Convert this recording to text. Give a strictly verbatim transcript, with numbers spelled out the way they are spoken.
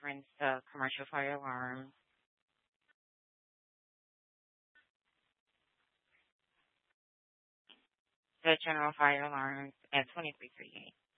reference the commercial fire alarms, the general fire alarms at twenty-three thirty-eight.